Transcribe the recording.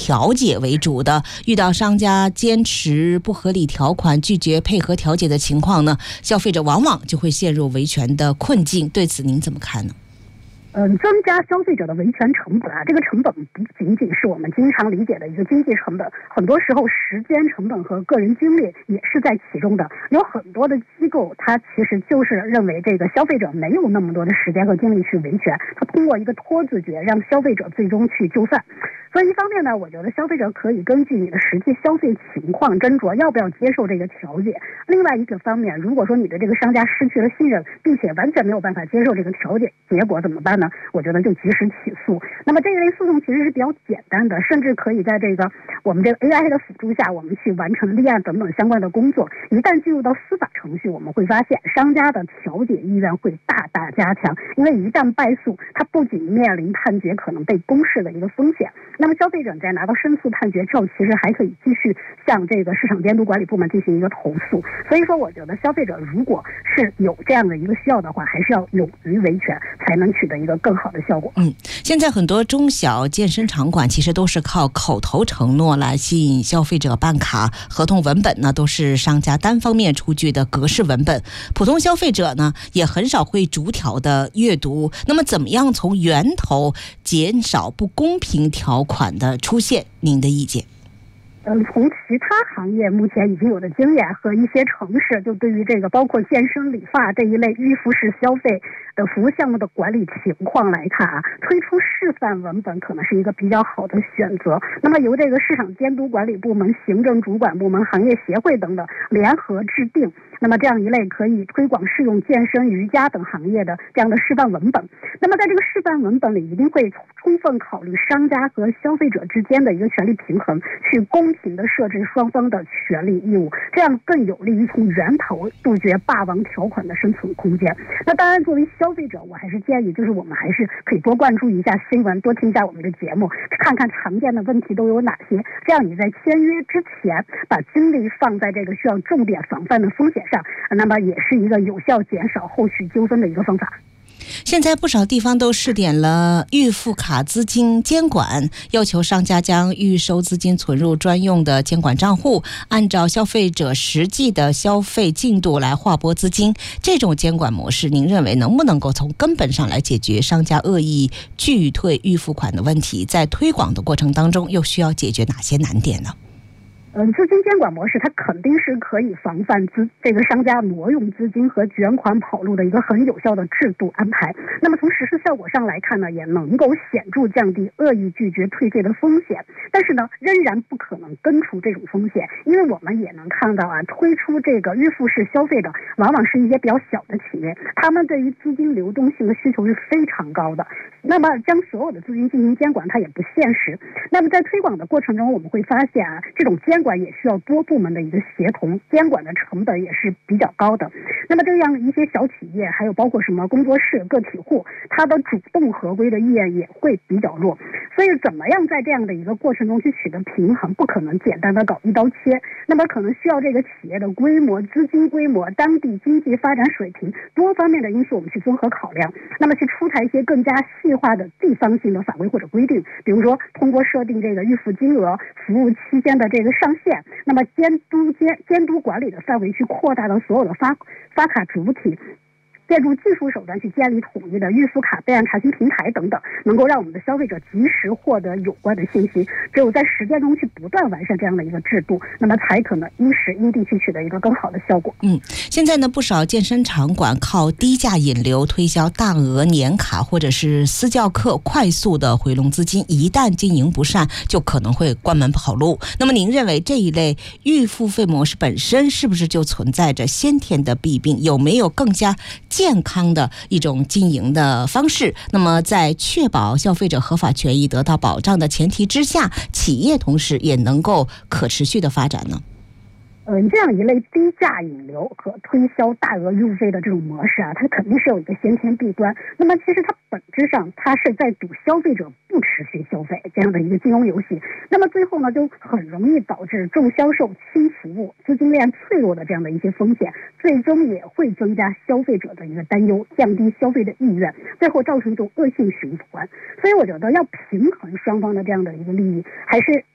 调解为主的，遇到商家坚持不合理条款、拒绝配合调解的情况呢，消费者往往就会陷入维权的困境。对此您怎么看呢？ 增加消费者的维权成本啊，这个成本不仅仅是我们经常理解的一个经济成本，很多时候时间成本和个人精力也是在其中的。有很多的机构，它其实就是认为这个消费者没有那么多的时间和精力去维权，它通过一个拖字诀让消费者最终去就范。所以一方面呢，我觉得消费者可以根据你的实际消费情况斟酌要不要接受这个调解。另外一个方面，如果说你的这个商家失去了信任，并且完全没有办法接受这个调解结果怎么办呢？我觉得就及时起诉。那么这一类诉讼其实是比较简单的，甚至可以在这个我们这个 AI 的辅助下，我们去完成立案等等相关的工作。一旦进入到司法程序，我们会发现商家的调解意愿会大大加强，因为一旦败诉，他不仅面临判决可能被公示的一个风险，那么消费者在拿到申诉判决之后，其实还可以继续向这个市场监督管理部门进行一个投诉。所以说，我觉得消费者如果是有这样的一个需要的话，还是要勇于维权，才能取得一个更好的效果。 现在很多中小健身场馆其实都是靠口头承诺来吸引消费者办卡，合同文本呢都是商家单方面出具的格式文本，普通消费者呢也很少会逐条的阅读。那么怎么样从源头减少不公平条款的出现？您的意见？ 从其他行业目前已经有的经验和一些城市，就对于这个包括健身、理发这一类预付式消费的服务项目的管理情况来看啊，推出示范文本可能是一个比较好的选择。那么由这个市场监督管理部门、行政主管部门、行业协会等等联合制定，那么这样一类可以推广适用健身、瑜伽等行业的这样的示范文本。那么在这个示范文本里，一定会充分考虑商家和消费者之间的一个权利平衡，去公平的设置双方的权利义务，这样更有利于从源头杜绝霸王条款的生存空间。那当然，作为消费者，我还是建议，就是我们还是可以多关注一下新闻，多听一下我们的节目，看看常见的问题都有哪些。这样你在签约之前，把精力放在这个需要重点防范的风险上，那么也是一个有效减少后续纠纷的一个方法。 现在不少地方都试点了预付卡资金监管，要求商家将预收资金存入专用的监管账户，按照消费者实际的消费进度来划拨资金。这种监管模式，您认为能不能够从根本上来解决商家恶意拒退预付款的问题？在推广的过程当中，又需要解决哪些难点呢？ 资金监管模式它肯定是可以防范这个商家挪用资金和卷款跑路的一个很有效的制度安排。那么从实施效果上来看呢，也能够显著降低恶意拒绝退费的风险。但是呢，仍然不可能根除这种风险，因为我们也能看到啊，推出这个预付式消费的，往往是一些比较小的企业，他们对于资金流动性的需求是非常高的。那么将所有的资金进行监管，它也不现实。那么在推广的过程中，我们会发现啊，这种监管也需要多部门的一个协同，监管的成本也是比较高的。那么这样一些小企业，还有包括什么工作室、个体户，它的主动合规的意愿也会比较弱。所以怎么样在这样的一个过程中去取得平衡，不可能简单的搞一刀切。那么可能需要这个企业的规模、资金规模、当地经济发展水平多方面的因素我们去综合考量，那么去出台一些更加细化的地方性的法规或者规定，比如说通过设定这个预付金额、服务期间的这个上限，那么监督管理的范围去扩大到所有的发卡主体，借助技术手段去建立统一的预付卡备案查询平台等等，能够让我们的消费者及时获得有关的信息。只有在实践中去不断完善这样的一个制度，那么才可能因时因地去取得一个更好的效果。 现在呢，不少健身场馆靠低价引流推销大额年卡或者是私教课，快速的回笼资金，一旦经营不善，就可能会关门跑路。那么您认为这一类预付费模式本身是不是就存在着先天的弊病？有没有更加健康的一种经营的方式？那么在确保消费者合法权益得到保障的前提之下，企业同时也能够可持续的发展呢？ 这样一类低价引流和推销大额预付费的这种模式啊，它肯定是有一个先天弊端。那么其实它本质上它是在赌消费者不持续消费这样的一个金融游戏。那么最后呢，就很容易导致重销售、轻服务、资金链脆弱的这样的一些风险，最终也会增加消费者的一个担忧，降低消费的意愿，最后造成一种恶性循环。所以我觉得要平衡双方的这样的一个利益，还是